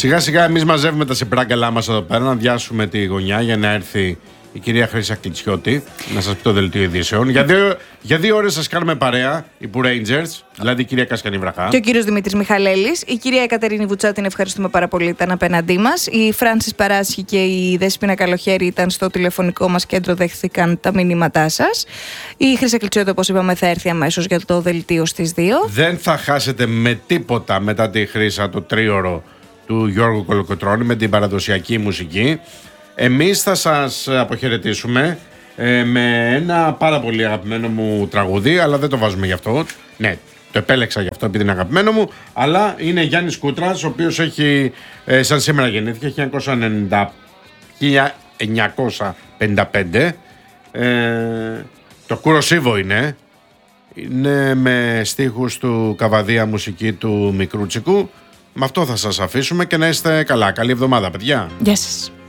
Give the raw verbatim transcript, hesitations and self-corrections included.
Σιγά σιγά εμείς μαζεύουμε τα σεπράγκαλά μας εδώ πέρα να διάσουμε τη γωνιά για να έρθει η κυρία Χρύσα Κλιτσιώτη να σας πει το δελτίο ειδήσεων. Για δύο, για δύο ώρες σας κάνουμε παρέα, οι Που Rangers, δηλαδή η κυρία Κασκανή Βραχά. Και ο κύριος Δημήτρης Μιχαλέλης. Η κυρία Εκατερίνη Βουτσά, την ευχαριστούμε πάρα πολύ, ήταν απέναντί μας. Η Φράνσις Παράσχη και η Δέσποινα Καλοχέρη ήταν στο τηλεφωνικό μας κέντρο, δέχθηκαν τα μηνύματά σας. Η Χρύσα Κλιτσιώτη, όπως είπαμε, θα έρθει αμέσως για το δελτίο στις δύο. Δεν θα χάσετε με τίποτα μετά τη Χρύσα το τρίωρο του Γιώργου Κολοκοτρώνη με την παραδοσιακή μουσική. Εμείς θα σας αποχαιρετήσουμε ε, με ένα πάρα πολύ αγαπημένο μου τραγούδι, αλλά δεν το βάζουμε γι' αυτό. Ναι, το επέλεξα γι' αυτό επειδή είναι αγαπημένο μου, αλλά είναι Γιάννης Κούτρας, ο οποίος έχει, ε, σαν σήμερα γεννήθηκε, χίλια εννιακόσια πενήντα πέντε. Ε, το Κουροσίβο είναι. Είναι με στίχους του Καβαδία, μουσική του Μικρούτσικου. Με αυτό θα σας αφήσουμε και να είστε καλά. Καλή εβδομάδα, παιδιά. Γεια σας.